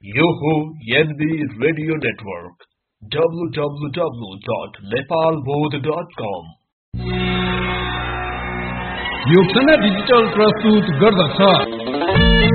यो हो NB radio network www.nepalbodh.com। यो क्षण डिजिटल प्रस्तुत गर्दछ